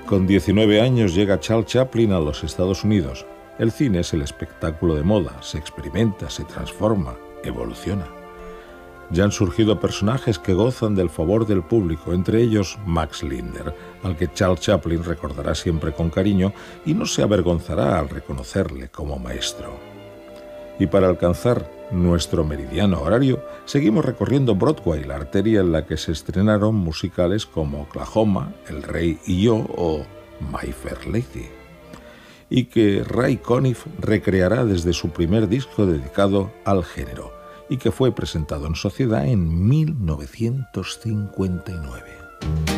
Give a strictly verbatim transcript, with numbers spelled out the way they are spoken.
Con diecinueve años llega Charles Chaplin a los Estados Unidos. El cine es el espectáculo de moda, se experimenta, se transforma, evoluciona. Ya han surgido personajes que gozan del favor del público, entre ellos Max Linder, al que Charles Chaplin recordará siempre con cariño y no se avergonzará al reconocerle como maestro. Y para alcanzar nuestro meridiano horario, seguimos recorriendo Broadway, la arteria en la que se estrenaron musicales como Oklahoma, El Rey y Yo o My Fair Lady, y que Ray Conniff recreará desde su primer disco dedicado al género, y que fue presentado en sociedad en mil novecientos cincuenta y nueve.